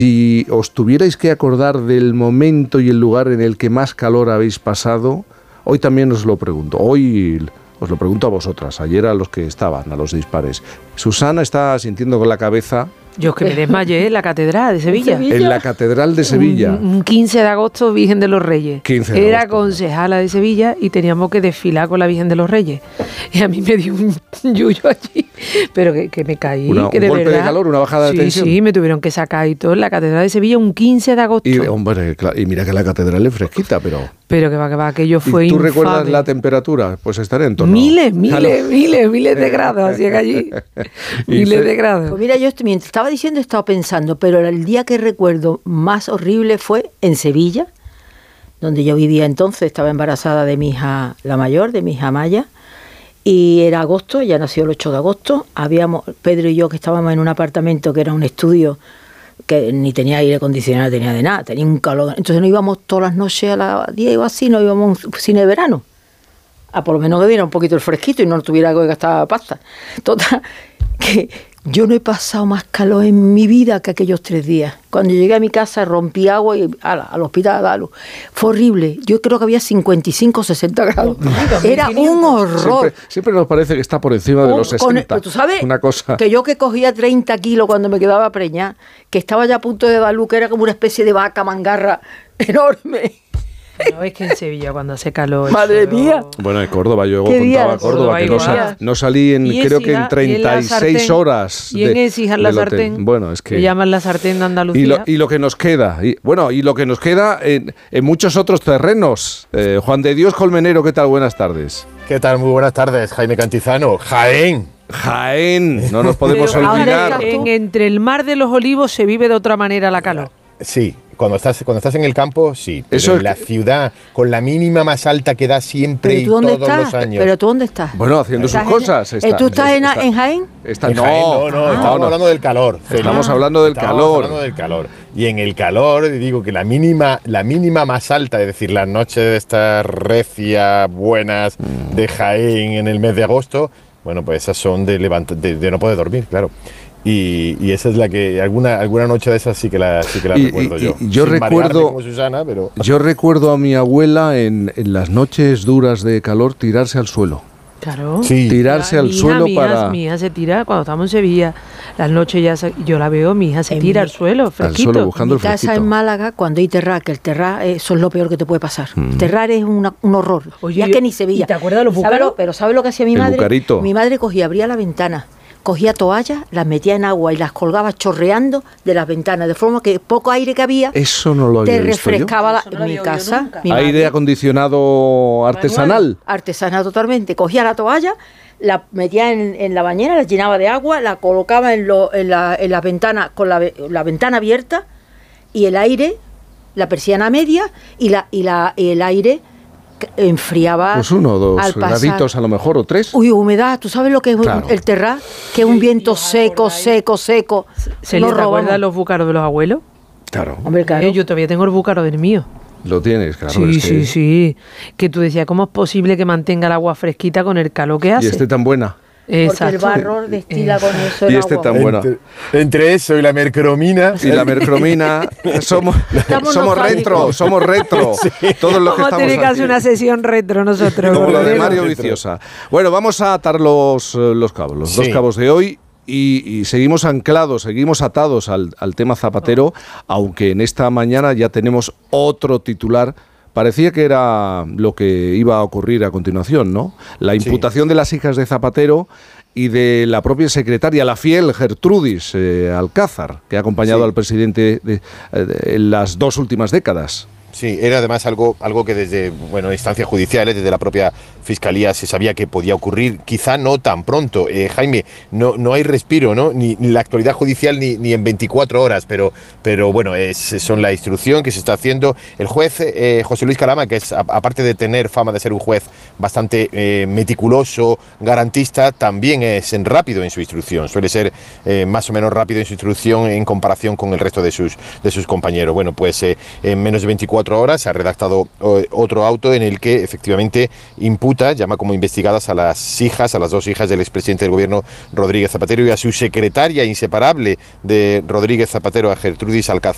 Si os tuvierais que acordar del momento y el lugar en el que más calor habéis pasado, hoy también os lo pregunto. Hoy os lo pregunto a vosotras, ayer a los que estaban, a los dispares. Susana está sintiendo con la cabeza. Yo que me desmayé en la Catedral de Sevilla. En la Catedral de Sevilla. Un 15 de agosto, Virgen de los Reyes. 15 de Era agosto, concejala de Sevilla y teníamos que desfilar con la Virgen de los Reyes. Y a mí me dio un yuyo allí, pero que me caí. Un que de golpe verdad, de calor, una bajada de tensión. Sí, me tuvieron que sacar y todo en la Catedral de Sevilla un 15 de agosto. Y, hombre, y mira que la Catedral es fresquita, pero... Pero que va, aquello fue ¿Tú infame. recuerdas la temperatura? Pues estaré en torno... Miles de grados hacían allí. Miles de grados. Pues mira, yo mientras estaba diciendo, estaba pensando, pero el día que recuerdo más horrible fue en Sevilla, donde yo vivía entonces, estaba embarazada de mi hija, la mayor, de mi hija Maya, y era agosto, ya nació el 8 de agosto, habíamos, Pedro y yo, que estábamos en un apartamento que era un estudio, que ni tenía aire acondicionado, tenía de nada, tenía un calor. Entonces nos íbamos todas las noches a las 10 o así, nos íbamos a un cine de verano. A por lo menos que diera un poquito el fresquito y no tuviera que gastar pasta. Total, que yo no he pasado más calor en mi vida que aquellos 3 días. Cuando llegué a mi casa rompí agua y al hospital a darlo. Fue horrible. Yo creo que había 55 o 60 grados. Era un horror. Siempre nos parece que está por encima de los 60. Pero tú sabes una cosa... que yo que cogía 30 kilos cuando me quedaba preñada, que estaba ya a punto de dar luz, que era como una especie de vaca mangarra enorme. No, es que en Sevilla cuando hace calor... Madre mía. Bueno, en Córdoba, yo ¿Qué contaba días? Córdoba, que no salí en, creo que en 36 horas. Y en Écija, la sartén. Bueno, es que... Le llaman la sartén de Andalucía. Y lo que nos queda, y lo que nos queda en muchos otros terrenos. Juan de Dios Colmenero, ¿qué tal? Buenas tardes. ¿Qué tal? Muy buenas tardes, Jaime Cantizano. Jaén, no nos podemos olvidar. Entre el Mar de los Olivos se vive de otra manera la calor. Sí, cuando estás en el campo, sí. Pero Eso en la ciudad, con la mínima más alta que da siempre y todos los años. ¿Pero tú dónde estás? Bueno, haciendo sus cosas. ¿Tú estás en Jaén? No, estamos hablando del calor. Estamos hablando del calor. Hablando del calor. Y en el calor, digo que la mínima más alta, es decir, las noches de estas recias buenas de Jaén en el mes de agosto, bueno, pues esas son de no poder dormir, claro. Y esa es la que alguna noche de esas sí que la recuerdo yo. Yo recuerdo como Susana, pero... Yo recuerdo a mi abuela en las noches duras de calor tirarse al suelo. Claro. Sí. Tirarse al suelo para... Mi hija se tira, cuando estamos en Sevilla, las noches yo la veo, mi hija se tira al suelo, fresquito. Al suelo, buscando el fresquito. En mi casa en Málaga, cuando hay terrar, que el terrar eso es lo peor que te puede pasar. Terrar es un horror. Oye, ya que ni Sevilla. ¿Y te acuerdas de los búcaros? Pero ¿sabes lo que hacía mi madre? Bucarito. Mi madre abría la ventana, cogía toallas, las metía en agua y las colgaba chorreando de las ventanas, de forma que poco aire que había eso no lo había te visto refrescaba yo. en mi casa. Aire acondicionado artesanal. Artesanal totalmente. Cogía la toalla, la metía en la bañera, la llenaba de agua, la colocaba en la ventana con la ventana abierta y el aire, la persiana media y el aire enfriaba. Pues 1 o 2 graditos a lo mejor, o 3. Uy, humedad. ¿Tú sabes lo que es el terrar? Que es un viento seco. ¿Se les acuerda los búcaros de los abuelos? Claro. Hombre, claro. Yo todavía tengo el búcaro del mío. Lo tienes, claro. Sí. Que tú decías, ¿cómo es posible que mantenga el agua fresquita con el calor que hace? Y esté tan buena. Porque el barro destila con eso el y este agua. tan buena. Entre eso y la mercromina. somos retro. Sí. Todos los que estamos tiene que hacer una sesión retro nosotros. Como lo de Mario Viciosa. Bueno, vamos a atar los cabos, los 2 cabos de hoy. Y seguimos anclados, seguimos atados al tema Zapatero, aunque en esta mañana ya tenemos otro titular. Parecía que era lo que iba a ocurrir a continuación, ¿no? La imputación de las hijas de Zapatero y de la propia secretaria, la fiel Gertrudis Alcázar, que ha acompañado al presidente en las 2 últimas décadas. Sí, era además algo que desde instancias judiciales, desde la propia Fiscalía se sabía que podía ocurrir, quizá no tan pronto. Jaime, no hay respiro, ¿no? Ni la actualidad judicial ni en 24 horas, pero bueno, son la instrucción que se está haciendo. El juez José Luis Calama, que es, aparte de tener fama de ser un juez bastante meticuloso, garantista, también es rápido en su instrucción. Suele ser más o menos rápido en su instrucción en comparación con el resto de sus compañeros. Bueno, pues en menos de 24 horas se ha redactado otro auto en el que efectivamente llama como investigadas a las 2 hijas del expresidente del gobierno, Rodríguez Zapatero, y a su secretaria inseparable de Rodríguez Zapatero, a Gertrudis Alcázar.